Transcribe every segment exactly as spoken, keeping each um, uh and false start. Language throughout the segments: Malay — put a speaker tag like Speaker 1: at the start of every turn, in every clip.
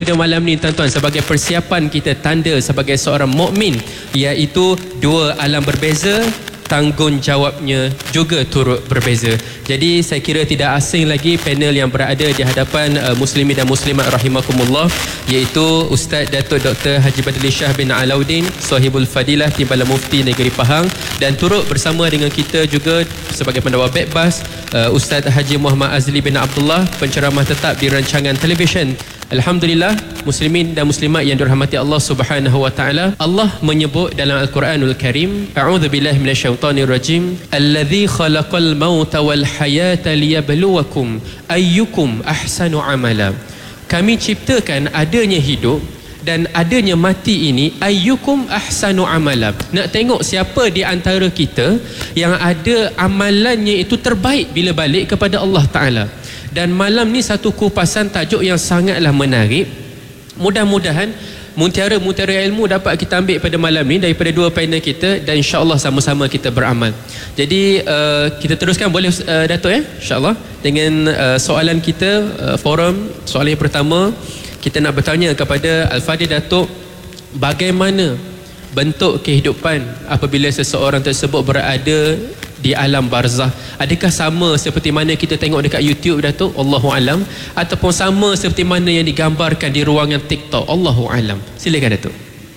Speaker 1: pada malam ni tuan-tuan sebagai persiapan kita tanda sebagai seorang mukmin, iaitu dua alam berbeza, tanggungjawabnya juga turut berbeza. Jadi saya kira tidak asing lagi panel yang berada di hadapan uh, muslimin dan muslimat rahimakumullah, iaitu Ustaz Datuk Doktor Haji Badli Shah bin Alauddin, Sahibul Fadilah Timbalan Mufti Negeri Pahang, dan turut bersama dengan kita juga sebagai pendakwa Backbus uh, Ustaz Haji Muhammad Azli bin Abdullah, penceramah tetap di rancangan televisyen. Alhamdulillah, muslimin dan muslimat yang dirahmati Allah Subhanahu wa taala, Allah menyebut dalam Al-Quranul Karim, a'udzubillahi minasyaitonir rajim, allazi khalaqal mauta wal hayata liyabluwakum ayyukum ahsanu amala. Kami ciptakan adanya hidup dan adanya mati ini, ayyukum ahsanu amala. Nak tengok siapa di antara kita yang ada amalannya itu terbaik bila balik kepada Allah Ta'ala. Dan malam ni satu kupasan tajuk yang sangatlah menarik. Mudah-mudahan mutiara-mutiara ilmu dapat kita ambil pada malam ni daripada dua panel kita, dan insya-Allah sama-sama kita beramal. Jadi uh, kita teruskan boleh uh, Datuk ya, insya-Allah dengan uh, soalan kita, uh, forum. Soalan yang pertama, kita nak bertanya kepada Al-Fadhil Datuk, bagaimana bentuk kehidupan apabila seseorang tersebut berada di alam barzah? Adakah sama seperti mana kita tengok dekat YouTube, Datuk? Allahu alam. Ataupun sama seperti mana yang digambarkan di ruangan TikTok? Allahu alam. Silakan, Datuk.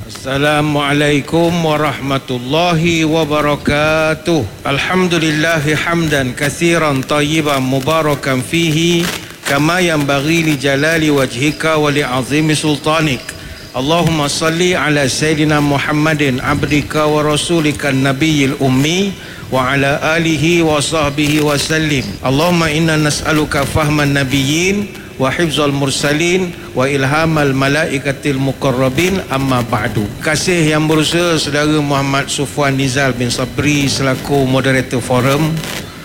Speaker 2: Assalamualaikum warahmatullahi wabarakatuh. Alhamdulillahi hamdan katsiran tayyiban mubarakan fihi kama yanbaghi li jalali wajhika wa li azimi sultanik. Allahumma salli ala sayyidina Muhammadin abdika wa rasulika nabiyil ummi wa ala alihi wa sahbihi wa sallim. Allahumma inna nas'aluka fahman nabiyyin wa hifzal mursalin wa ilhamal malaikatil muqarrabin, amma ba'du. Kasih yang berusaha saudara Muhammad Sufwan Nizal bin Sabri selaku moderator forum,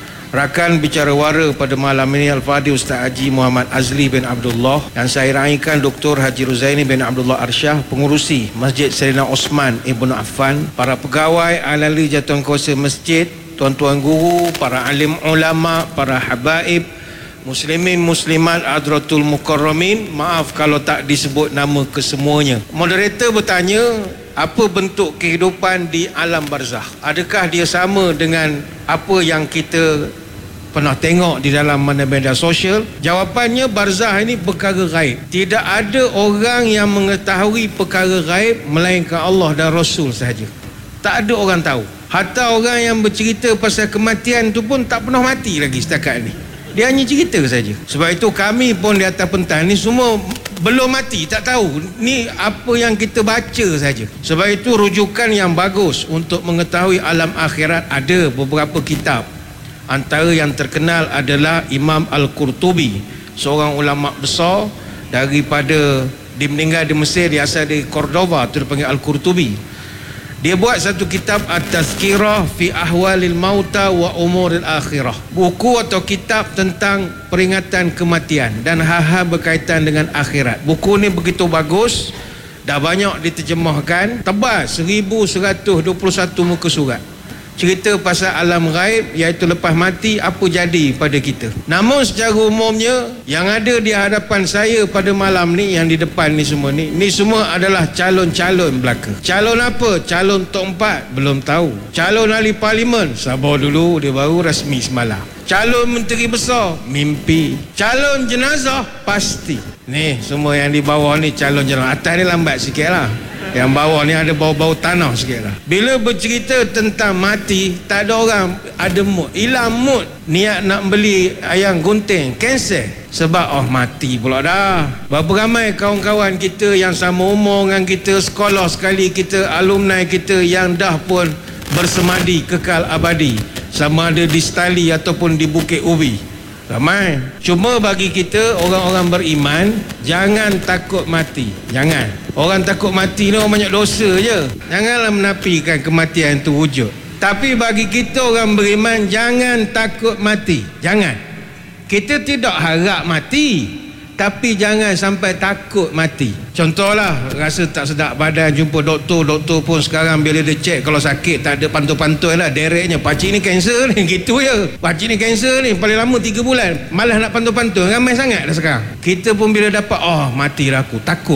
Speaker 2: rakan bicara wara pada malam ini Al-Fadhil Ustaz Haji Muhammad Azli bin Abdullah, dan saya raikan Doktor Haji Ruzaini bin Abdullah Arsyah, pengurusi Masjid Sayyidina Osman Ibn Affan, para pegawai ahli jawatankuasa masjid, tuan-tuan guru, para alim ulama, para habaib, muslimin muslimat hadratul mukarramin. Maaf kalau tak disebut nama kesemuanya. Moderator bertanya, apa bentuk kehidupan di alam barzah? Adakah dia sama dengan apa yang kita pernah tengok di dalam media sosial? Jawapannya, barzah ini perkara gaib. Tidak ada orang yang mengetahui perkara gaib melainkan Allah dan Rasul sahaja. Tak ada orang tahu. Hatta orang yang bercerita pasal kematian tu pun tak pernah mati lagi setakat ni. Dia hanya cerita saja. Sebab itu kami pun di atas pentas ni semua belum mati, tak tahu. Ni apa yang kita baca saja. Sebab itu rujukan yang bagus untuk mengetahui alam akhirat ada beberapa kitab. Antara yang terkenal adalah Imam Al-Qurtubi, seorang ulama besar daripada, dia meninggal di Mesir, dia asal dari Cordova, tu dipanggil Al-Qurtubi. Dia buat satu kitab At-Tazkirah fi Ahwalil Mauta wa Umuril Akhirah, buku atau kitab tentang peringatan kematian dan hal-hal berkaitan dengan akhirat. Buku ni begitu bagus, dah banyak diterjemahkan, tebal seribu seratus dua puluh satu muka surat. Cerita pasal alam gaib, iaitu lepas mati apa jadi pada kita. Namun secara umumnya yang ada di hadapan saya pada malam ni, yang di depan ni semua ni, ni semua adalah calon-calon belaka. Calon apa? Calon Tok Empat? Belum tahu. Calon ahli parlimen? Sabar dulu, dia baru rasmi semalam. Calon menteri besar? Mimpi. Calon jenazah? Pasti. Ni semua yang di bawah ni calon jenazah. Atas ni lambat sikit lah, yang bawah ni ada bau-bau tanah sikit lah. Bila bercerita tentang mati, tak ada orang ada mood, hilang mood, niat nak beli ayam gunting, cancel. Sebab oh mati pula dah. Berapa ramai kawan-kawan kita yang sama umur dengan kita, sekolah sekali kita, alumni kita yang dah pun bersemadi kekal abadi, sama ada di Stali ataupun di Bukit Ubi. Ramai. Cuma bagi kita orang-orang beriman, jangan takut mati. Jangan. Orang takut mati ni orang banyak dosa je. Janganlah menafikan kematian itu wujud. Tapi bagi kita orang beriman, jangan takut mati. Jangan. Kita tidak harap mati, tapi jangan sampai takut mati. Contohlah, rasa tak sedap badan, jumpa doktor, doktor pun sekarang bila dia cek, kalau sakit tak ada pantoi-pantoi lah, dereknya, pakcik ni kanser ni, gitu je. Pakcik ni kanser ni, paling lama tiga bulan, malah nak pantoi-pantoi, ramai sangat dah sekarang. Kita pun bila dapat, oh mati lah aku, takut.